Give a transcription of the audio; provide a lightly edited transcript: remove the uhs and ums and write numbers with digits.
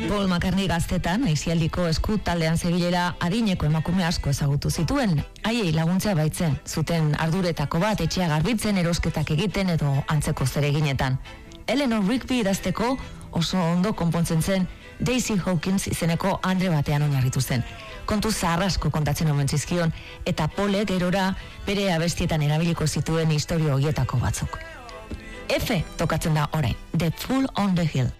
Paul McCartney gaztetan, aisialdiko esku taldean zebilela adineko emakume asko ezagutu zituen. Haiei laguntzea baitzen, zuten arduretako bat etxea garbitzen, erosketak egiten edo antzeko zereginetan. Eleanor Rigby idazteko oso ondo konpontzen zen Daisy Hawkins izeneko andre batean oinarritu zen. Kontu zahar asko kontatzen omen zizkion, eta Paulek gerora bere abestietan erabiliko zituen istorio horietako batzuk. F tokatzen da orain, The Fool on the Hill.